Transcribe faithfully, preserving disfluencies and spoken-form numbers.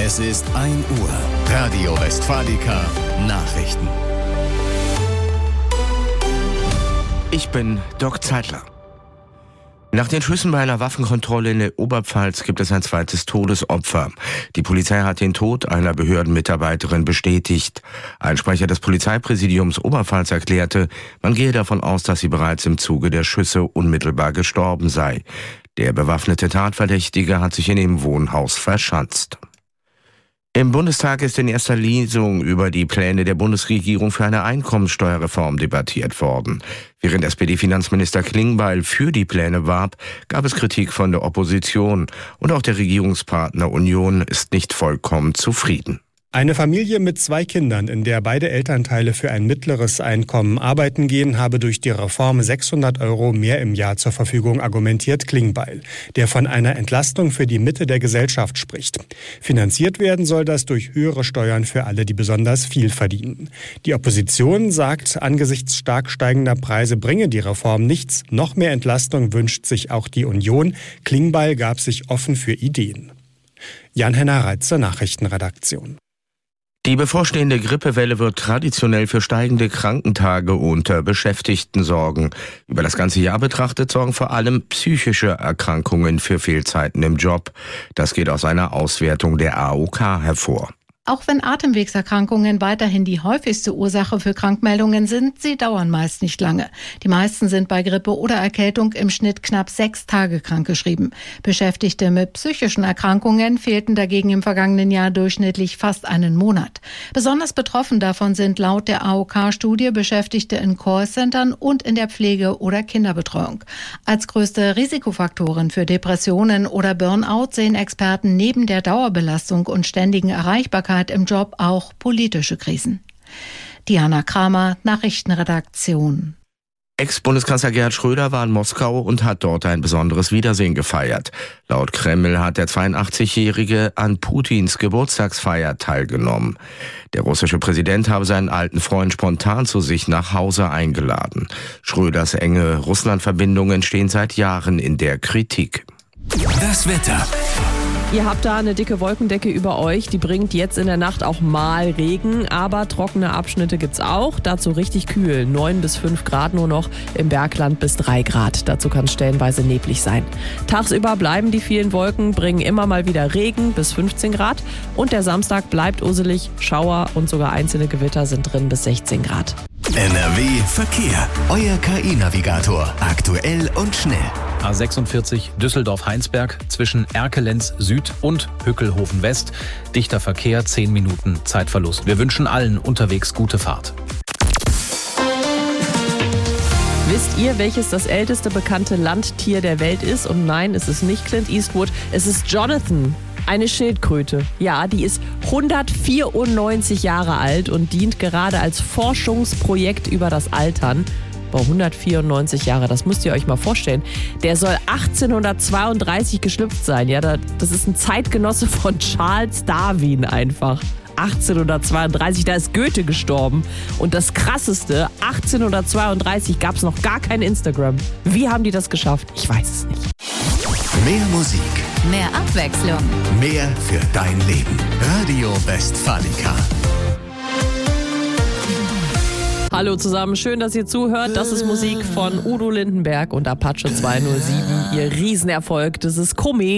Es ist ein Uhr. Radio Westfalica Nachrichten. Ich bin Dirk Zeitler. Nach den Schüssen bei einer Waffenkontrolle in der Oberpfalz gibt es ein zweites Todesopfer. Die Polizei hat den Tod einer Behördenmitarbeiterin bestätigt. Ein Sprecher des Polizeipräsidiums Oberpfalz erklärte, man gehe davon aus, dass sie bereits im Zuge der Schüsse unmittelbar gestorben sei. Der bewaffnete Tatverdächtige hat sich in dem Wohnhaus verschanzt. Im Bundestag ist in erster Lesung über die Pläne der Bundesregierung für eine Einkommensteuerreform debattiert worden. Während S P D-Finanzminister Klingbeil für die Pläne warb, gab es Kritik von der Opposition. Und auch der Regierungspartner Union ist nicht vollkommen zufrieden. Eine Familie mit zwei Kindern, in der beide Elternteile für ein mittleres Einkommen arbeiten gehen, habe durch die Reform sechshundert Euro mehr im Jahr zur Verfügung, argumentiert Klingbeil, der von einer Entlastung für die Mitte der Gesellschaft spricht. Finanziert werden soll das durch höhere Steuern für alle, die besonders viel verdienen. Die Opposition sagt, angesichts stark steigender Preise bringe die Reform nichts. Noch mehr Entlastung wünscht sich auch die Union. Klingbeil gab sich offen für Ideen. Jan-Henner Reitzer, Nachrichtenredaktion. Die bevorstehende Grippewelle wird traditionell für steigende Krankentage unter Beschäftigten sorgen. Über das ganze Jahr betrachtet sorgen vor allem psychische Erkrankungen für Fehlzeiten im Job. Das geht aus einer Auswertung der A O K hervor. Auch wenn Atemwegserkrankungen weiterhin die häufigste Ursache für Krankmeldungen sind, sie dauern meist nicht lange. Die meisten sind bei Grippe oder Erkältung im Schnitt knapp sechs Tage krankgeschrieben. Beschäftigte mit psychischen Erkrankungen fehlten dagegen im vergangenen Jahr durchschnittlich fast einen Monat. Besonders betroffen davon sind laut der A O K-Studie Beschäftigte in Callcentern und in der Pflege- oder Kinderbetreuung. Als größte Risikofaktoren für Depressionen oder Burnout sehen Experten neben der Dauerbelastung und ständigen Erreichbarkeit im Job auch politische Krisen. Diana Kramer, Nachrichtenredaktion. Ex-Bundeskanzler Gerhard Schröder war in Moskau und hat dort ein besonderes Wiedersehen gefeiert. Laut Kreml hat der zweiundachtzig-Jährige an Putins Geburtstagsfeier teilgenommen. Der russische Präsident habe seinen alten Freund spontan zu sich nach Hause eingeladen. Schröders enge Russland-Verbindungen stehen seit Jahren in der Kritik. Das Wetter. Ihr habt da eine dicke Wolkendecke über euch, die bringt jetzt in der Nacht auch mal Regen, aber trockene Abschnitte gibt's auch, dazu richtig kühl, neun bis fünf Grad nur noch, im Bergland bis drei Grad, dazu kann es stellenweise neblig sein. Tagsüber bleiben die vielen Wolken, bringen immer mal wieder Regen bis fünfzehn Grad und der Samstag bleibt usselig, Schauer und sogar einzelne Gewitter sind drin bis sechzehn Grad. N R W Verkehr. Euer K I-Navigator. Aktuell und schnell. A sechsundvierzig Düsseldorf-Heinsberg zwischen Erkelenz Süd und Hückelhofen West. Dichter Verkehr, zehn Minuten Zeitverlust. Wir wünschen allen unterwegs gute Fahrt. Wisst ihr, welches das älteste bekannte Landtier der Welt ist? Und nein, es ist nicht Clint Eastwood, es ist Jonathan. Eine Schildkröte. Ja, die ist hundertvierundneunzig Jahre alt und dient gerade als Forschungsprojekt über das Altern. Boah, hundertvierundneunzig Jahre, das müsst ihr euch mal vorstellen. Der soll achtzehnhundertzweiunddreißig geschlüpft sein. Ja, das ist ein Zeitgenosse von Charles Darwin einfach. achtzehnhundertzweiunddreißig, da ist Goethe gestorben. Und das Krasseste, achtzehnhundertzweiunddreißig gab es noch gar kein Instagram. Wie haben die das geschafft? Ich weiß es nicht. Mehr Musik. Mehr Abwechslung. Mehr für dein Leben. Radio Westfalica. Hallo zusammen, schön, dass ihr zuhört. Das ist Musik von Udo Lindenberg und Apache zweihundertsieben. Ihr Riesenerfolg, das ist Komet.